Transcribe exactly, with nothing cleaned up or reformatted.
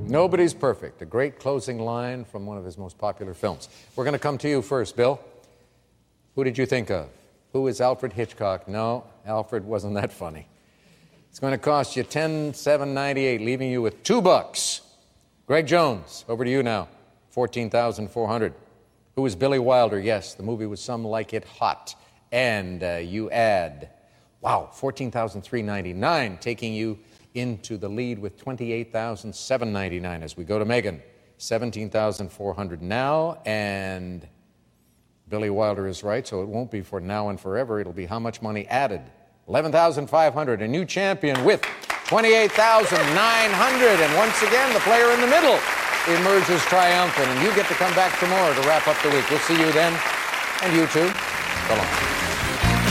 Nobody's perfect. A great closing line from one of his most popular films. We're going to come to you first, Bill. Who did you think of? Who is Alfred Hitchcock? No, Alfred wasn't that funny. It's going to cost you ten thousand seven hundred ninety-eight dollars, leaving you with two bucks. Greg Jones, over to you now. fourteen thousand four hundred dollars. Who is Billy Wilder? Yes, the movie was Some Like It Hot. And uh, you add, wow, fourteen thousand three hundred ninety-nine dollars, taking you into the lead with twenty-eight thousand seven hundred ninety-nine dollars as we go to Megan. seventeen thousand four hundred dollars now, and Billy Wilder is right, so it won't be for now and forever. It'll be how much money added? eleven thousand five hundred dollars, a new champion with twenty-eight thousand nine hundred dollars. And once again, the player in the middle emerges triumphant, and you get to come back tomorrow to wrap up the week. We'll see you then, and you too. So long.